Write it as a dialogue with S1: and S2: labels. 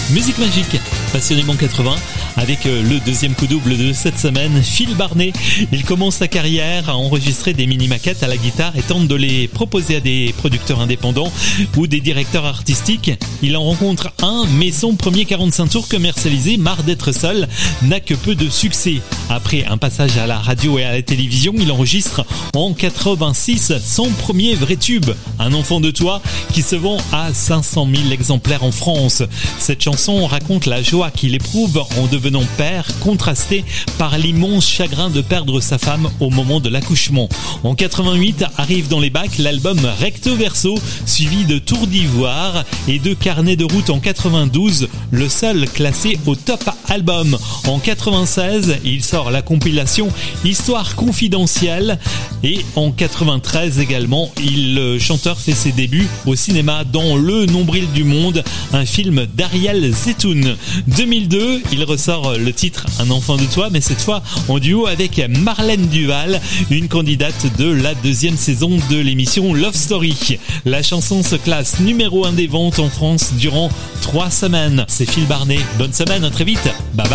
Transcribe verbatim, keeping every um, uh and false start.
S1: Musique magique, passionnément quatre-vingts, avec le deuxième coup double de cette semaine, Phil Barnet. Il commence sa carrière à enregistrer des mini-maquettes à la guitare et tente de les proposer à des producteurs indépendants ou des directeurs artistiques. Il en rencontre un, mais son premier quarante-cinq tours commercialisé, Marre d'être seul, n'a que peu de succès. Après un passage à la radio et à la télévision, il enregistre en quatre-vingt-six son premier vrai tube, Un enfant de toi, qui se vend à cinq cent mille exemplaires en France. Cette chanson raconte la joie qu'il éprouve en devenant père, contrastée par l'immense chagrin de perdre sa femme au moment de l'accouchement. En quatre-vingt-huit arrive dans les bacs l'album Recto Verso, suivi de Tour d'Ivoire et de Carnet de route en quatre-vingt-douze, le seul classé au top album. En quatre-vingt-seize, il sort la compilation Histoire confidentielle et en quatre-vingt-treize également, il, le chanteur fait ses débuts au cinéma dans Le Nombril du Monde, un film d'Ariel Zetoun. deux mille deux, il ressort le titre Un enfant de toi, mais cette fois en duo avec Marlène Duval, une candidate de la deuxième saison de l'émission Love Story. La chanson se classe numéro un des ventes en France durant trois semaines. C'est Phil Barnet. Bonne semaine, à très vite. Bye bye.